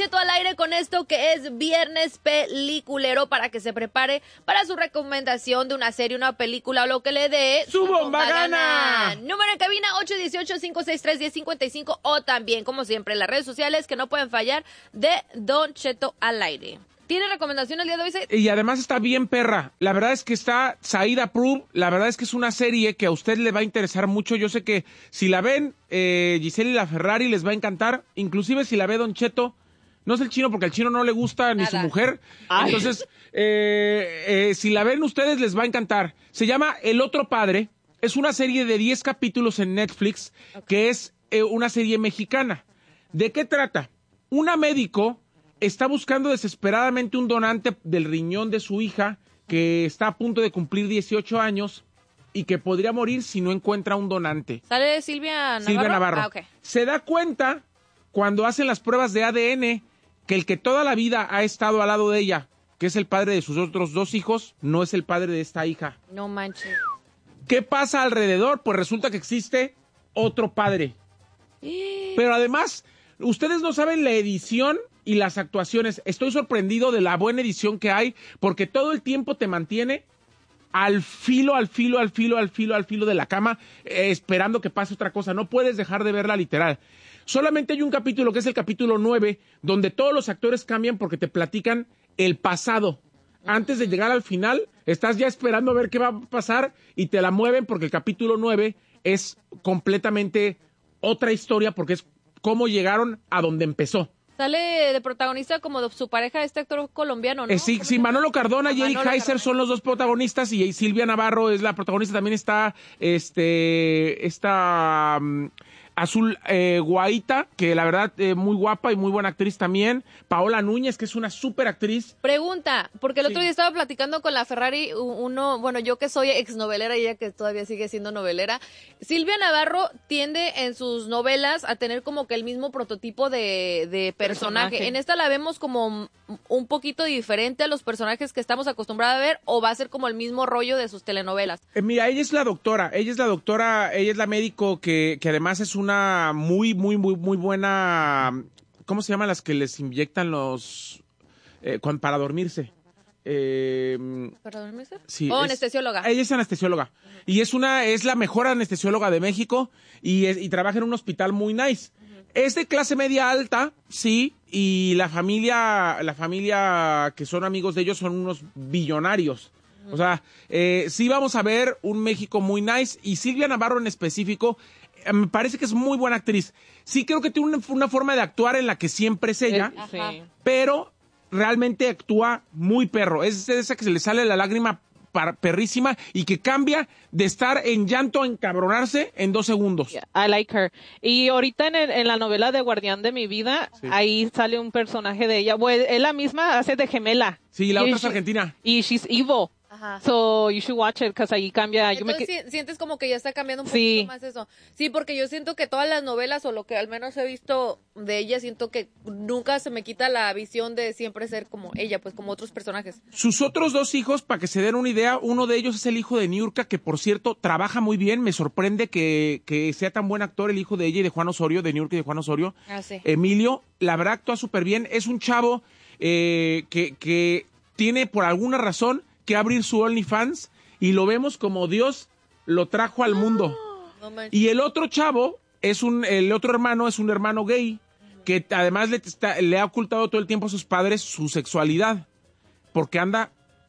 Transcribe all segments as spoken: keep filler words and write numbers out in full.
Cheto al aire con esto que es Viernes Peliculero para que se prepare para su recomendación de una serie, una película o lo que le dé ¡Su bomba gana! Número en cabina ocho uno ocho, cinco seis tres, uno cero cinco cinco o también, como siempre, en las redes sociales que no pueden fallar de Don Cheto al aire. ¿Tiene recomendación el día de hoy? Y además está bien perra. La verdad es que está Said Approved. La verdad es que es una serie que a usted le va a interesar mucho. Yo sé que si la ven, eh, Giselle y la Ferrari les va a encantar. Inclusive si la ve Don Cheto, no es el chino porque al chino no le gusta ni Nada. su mujer. Ay. Entonces, eh, eh, si la ven ustedes les va a encantar. Se llama El Otro Padre. Es una serie de diez capítulos en Netflix, okay, que es eh, una serie mexicana. ¿De qué trata? Una médico está buscando desesperadamente un donante del riñón de su hija que está a punto de cumplir dieciocho años y que podría morir si no encuentra un donante. ¿Sale Silvia Navarro? Silvia Navarro. Ah, okay. Se da cuenta cuando hacen las pruebas de A D N que el que toda la vida ha estado al lado de ella, que es el padre de sus otros dos hijos, no es el padre de esta hija. No manches. ¿Qué pasa alrededor? Pues resulta que existe otro padre. Pero además, ustedes no saben la edición y las actuaciones. Estoy sorprendido de la buena edición que hay, porque todo el tiempo te mantiene al filo, al filo, al filo, al filo, al filo de la cama, eh, esperando que pase otra cosa. No puedes dejar de verla literal. Solamente hay un capítulo, que es el capítulo nueve, donde todos los actores cambian porque te platican el pasado. Antes de llegar al final, estás ya esperando a ver qué va a pasar y te la mueven porque el capítulo nueve es completamente otra historia porque es cómo llegaron a donde empezó. Sale de protagonista como de su pareja, este actor colombiano, ¿no? Eh, sí, sí, Manolo Cardona y Eric Heiser son los dos protagonistas y Silvia Navarro es la protagonista. También está este esta um, Azul eh, Guaita, que la verdad eh, muy guapa y muy buena actriz también. Paola Núñez, que es una súper actriz. Pregunta, porque el otro Sí. día estaba platicando con la Ferrari, uno, bueno, yo que soy exnovelera y ella que todavía sigue siendo novelera, Silvia Navarro tiende en sus novelas a tener como que el mismo prototipo de, de personaje. Personaje. En esta la vemos como un poquito diferente a los personajes que estamos acostumbrados a ver, o va a ser como el mismo rollo de sus telenovelas. Eh, mira, ella es la doctora, ella es la doctora, ella es la médico que, que además es una muy, muy, muy, muy buena, ¿cómo se llaman las que les inyectan los, eh, cuan- para dormirse? Eh, ¿Para dormirse? sí, Oh, es- anestesióloga. Ella es anestesióloga. Uh-huh. Y es una, es la mejor anestesióloga de México y, es, y trabaja en un hospital muy nice. Uh-huh. Es de clase media alta, sí, y la familia, la familia que son amigos de ellos son unos billonarios. Uh-huh. O sea, eh, sí vamos a ver un México muy nice y Silvia Navarro en específico, eh, me parece que es muy buena actriz. Sí creo que tiene una, una forma de actuar en la que siempre es ella, Sí. pero realmente actúa muy perro. Es esa que se le sale la lágrima par- perrísima y que cambia de estar en llanto a encabronarse en dos segundos. Yeah, I like her. Y ahorita en, el, en la novela de Guardián de mi vida, sí, ahí sale un personaje de ella. Bueno, es la misma, hace de gemela. Sí, la y otra es she, argentina. Y she's evil. Ajá. So you should watch it, because ahí cambia. Entonces, yo me... si, sientes como que ya está cambiando un poquito sí. más eso. Sí, porque yo siento que todas las novelas, o lo que al menos he visto de ella, siento que nunca se me quita la visión de siempre ser como ella, pues como otros personajes. Sus otros dos hijos, para que se den una idea, uno de ellos es el hijo de Niurka, que por cierto trabaja muy bien. Me sorprende que, que sea tan buen actor el hijo de ella y de Juan Osorio, de Niurka y de Juan Osorio. Ah, sí. Emilio, la verdad actúa súper bien. Es un chavo eh, que, que tiene por alguna razón que abrir su OnlyFans y lo vemos como Dios lo trajo al mundo. No manches. Y el otro chavo, es un, el otro hermano es un hermano gay que además le, está, le ha ocultado todo el tiempo a sus padres su sexualidad porque anda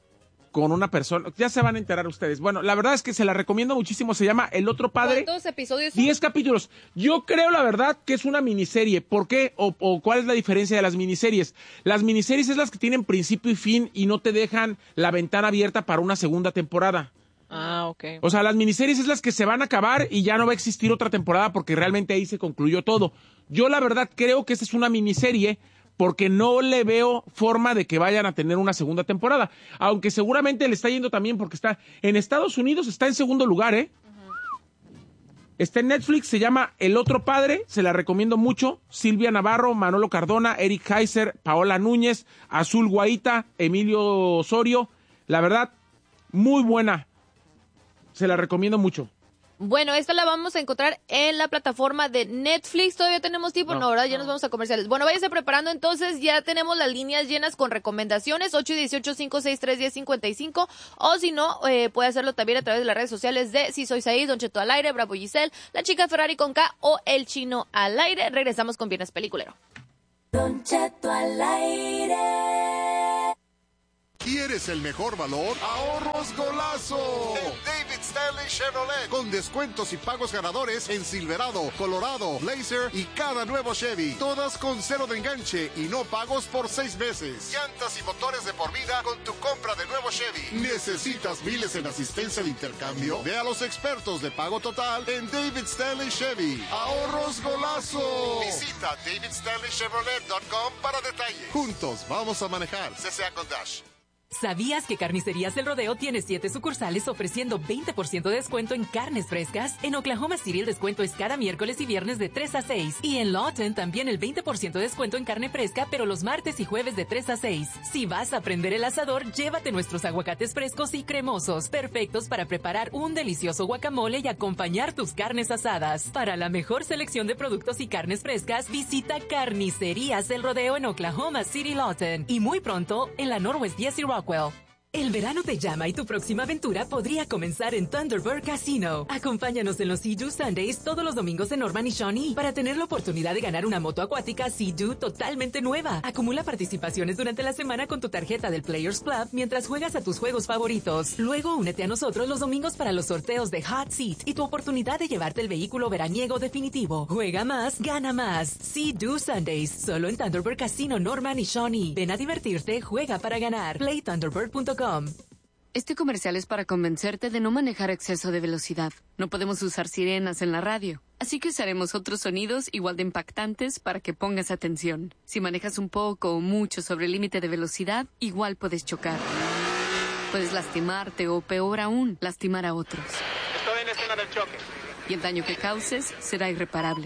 con una persona. Ya se van a enterar ustedes. Bueno, la verdad es que se la recomiendo muchísimo. Se llama El Otro Padre. ¿Cuántos episodios son? Diez capítulos. Yo creo, la verdad, que es una miniserie. ¿Por qué? O, o ¿cuál es la diferencia de las miniseries? Las miniseries es las que tienen principio y fin y no te dejan la ventana abierta para una segunda temporada. Ah, ok. O sea, las miniseries es las que se van a acabar y ya no va a existir otra temporada porque realmente ahí se concluyó todo. Yo, la verdad, creo que esta es una miniserie porque no le veo forma de que vayan a tener una segunda temporada. Aunque seguramente le está yendo también porque está en Estados Unidos, está en segundo lugar, ¿eh? Uh-huh. Está en Netflix, se llama El Otro Padre, se la recomiendo mucho. Silvia Navarro, Manolo Cardona, Eric Heiser, Paola Núñez, Azul Guaita, Emilio Osorio. La verdad, muy buena. Se la recomiendo mucho. Bueno, esta la vamos a encontrar en la plataforma de Netflix. ¿Todavía tenemos tiempo? No, no ¿verdad? Ya no. Nos vamos a comerciales. Bueno, váyase preparando entonces. Ya tenemos las líneas llenas con recomendaciones. ocho uno ocho, cinco seis tres, uno cero cinco cinco. O si no, eh, puede hacerlo también a través de las redes sociales de Si Soy Said, Don Cheto al aire, Bravo Giselle, La Chica Ferrari con K o El Chino al aire. Regresamos con Viernes Peliculero. Don Cheto al aire. ¿Quieres el mejor valor? ¡Ahorros Golazo! En David Stanley Chevrolet. Con descuentos y pagos ganadores en Silverado, Colorado, Blazer y cada nuevo Chevy. Todas con cero de enganche y no pagos por seis meses. Llantas y motores de por vida con tu compra de nuevo Chevy. ¿Necesitas miles en asistencia de intercambio? Ve a los expertos de pago total en David Stanley Chevy. ¡Ahorros Golazo! Visita david stanley chevrolet punto com para detalles. Juntos vamos a manejar. C C A con Dash. ¿Sabías que Carnicerías del Rodeo tiene siete sucursales ofreciendo veinte por ciento de descuento en carnes frescas? En Oklahoma City el descuento es cada miércoles y viernes de tres a seis. Y en Lawton también el veinte por ciento de descuento en carne fresca, pero los martes y jueves de tres a seis. Si vas a prender el asador, llévate nuestros aguacates frescos y cremosos, perfectos para preparar un delicioso guacamole y acompañar tus carnes asadas. Para la mejor selección de productos y carnes frescas, visita Carnicerías del Rodeo en Oklahoma City, Lawton. Y muy pronto, en la Northwest Jesse Rock. Well. El verano te llama y tu próxima aventura podría comenzar en Thunderbird Casino. Acompáñanos en los Sea-Doo Sundays todos los domingos en Norman y Shawnee para tener la oportunidad de ganar una moto acuática Sea-Doo totalmente nueva. Acumula participaciones durante la semana con tu tarjeta del Players Club mientras juegas a tus juegos favoritos. Luego únete a nosotros los domingos para los sorteos de Hot Seat y tu oportunidad de llevarte el vehículo veraniego definitivo. Juega más, gana más. Sea-Doo Sundays, solo en Thunderbird Casino, Norman y Shawnee. Ven a divertirte, juega para ganar. play thunderbird punto com. Este comercial es para convencerte de no manejar a exceso de velocidad. No podemos usar sirenas en la radio, así que usaremos otros sonidos igual de impactantes para que pongas atención. Si manejas un poco o mucho sobre el límite de velocidad, igual puedes chocar. Puedes lastimarte o, peor aún, lastimar a otros. Estoy en escena del choque. Y el daño que causes será irreparable.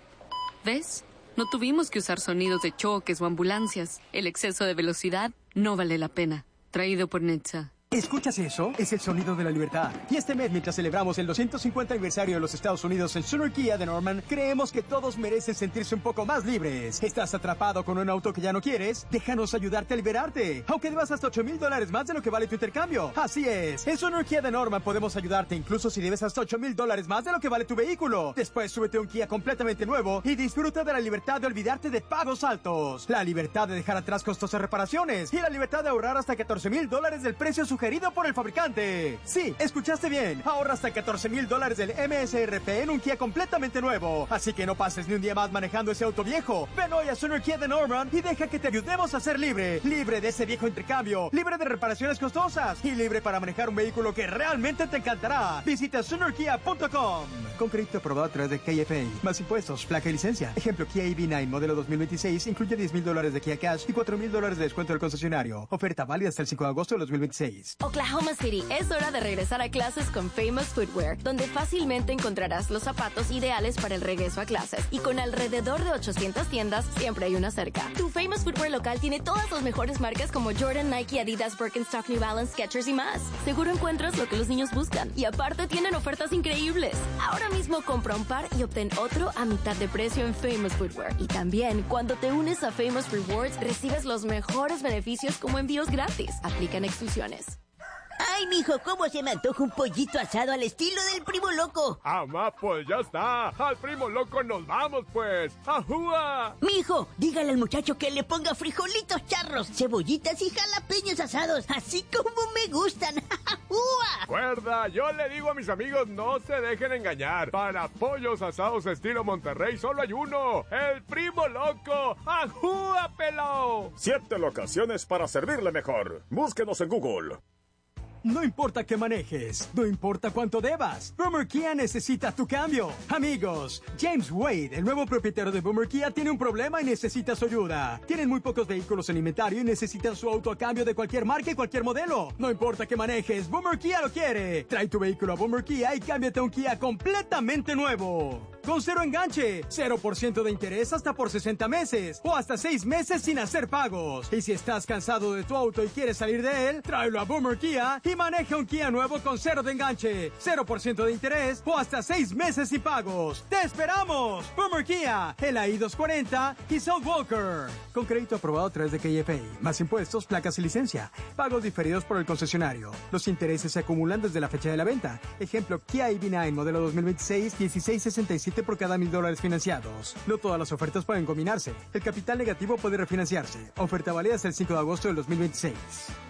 ¿Ves? No tuvimos que usar sonidos de choques o ambulancias. El exceso de velocidad no vale la pena. Traído por Netza. ¿Escuchas eso? Es el sonido de la libertad. Y este mes, mientras celebramos el doscientos cincuenta aniversario de los Estados Unidos en Sooner Kia de Norman, creemos que todos merecen sentirse un poco más libres. ¿Estás atrapado con un auto que ya no quieres? Déjanos ayudarte a liberarte. Aunque debas hasta ocho mil dólares más de lo que vale tu intercambio. Así es. En Sooner Kia de Norman podemos ayudarte incluso si debes hasta ocho mil dólares más de lo que vale tu vehículo. Después súbete a un Kia completamente nuevo y disfruta de la libertad de olvidarte de pagos altos. La libertad de dejar atrás costosas reparaciones. Y la libertad de ahorrar hasta catorce mil dólares del precio sugerido por el fabricante. Sí, escuchaste bien. Ahorra hasta catorce mil dólares del M S R P en un Kia completamente nuevo. Así que no pases ni un día más manejando ese auto viejo. Ven hoy a Sooner Kia de Norman y deja que te ayudemos a ser libre. Libre de ese viejo intercambio. Libre de reparaciones costosas. Y libre para manejar un vehículo que realmente te encantará. Visita Sooner Kia punto com. Con crédito aprobado a través de K F A. Más impuestos, placa y licencia. Ejemplo, Kia E V nueve modelo dos mil veintiséis incluye diez mil dólares de Kia Cash y cuatro mil dólares de descuento del concesionario. Oferta válida hasta el cinco de agosto de dos mil veintiséis. Oklahoma City, es hora de regresar a clases con Famous Footwear, donde fácilmente encontrarás los zapatos ideales para el regreso a clases. Y con alrededor de ochocientas tiendas, siempre hay una cerca. Tu Famous Footwear local tiene todas las mejores marcas como Jordan, Nike, Adidas, Birkenstock, New Balance, Skechers y más. Seguro encuentras lo que los niños buscan. Y aparte tienen ofertas increíbles. Ahora mismo compra un par y obtén otro a mitad de precio en Famous Footwear. Y también, cuando te unes a Famous Rewards, recibes los mejores beneficios como envíos gratis. Aplican exclusiones. Ay, mijo, ¿cómo se me antoja un pollito asado al estilo del Primo Loco? Ah, ma, pues ya está. Al Primo Loco nos vamos, pues. ¡Ajúa! Mijo, dígale al muchacho que le ponga frijolitos charros, cebollitas y jalapeños asados, así como me gustan. ¡Ajúa! Cuerda, yo le digo a mis amigos, no se dejen engañar. Para pollos asados estilo Monterrey solo hay uno. El Primo Loco. ¡Ajúa, pelao! Siete locaciones para servirle mejor. Búsquenos en Google. No importa qué manejes, no importa cuánto debas, Boomer Kia necesita tu cambio. Amigos, James Wade, el nuevo propietario de Boomer Kia, tiene un problema y necesita su ayuda. Tienen muy pocos vehículos en inventario y necesitan su auto a cambio de cualquier marca y cualquier modelo. No importa qué manejes, Boomer Kia lo quiere. Trae tu vehículo a Boomer Kia y cámbiate a un Kia completamente nuevo. con cero enganche, cero por ciento de interés hasta por sesenta meses o hasta seis meses sin hacer pagos. Y si estás cansado de tu auto y quieres salir de él, tráelo a Boomer Kia y maneja un Kia nuevo con cero de enganche, cero por ciento de interés o hasta seis meses sin pagos. ¡Te esperamos! Boomer Kia, el A I doscientos cuarenta y South Walker. Con crédito aprobado a través de K F I, más impuestos, placas y licencia. Pagos diferidos por el concesionario. Los intereses se acumulan desde la fecha de la venta. Ejemplo, Kia E V nueve modelo dos mil veintiséis, dieciséis sesenta y siete por cada mil dólares financiados. No todas las ofertas pueden combinarse. El capital negativo puede refinanciarse. Oferta válida hasta el cinco de agosto del dos mil veintiséis.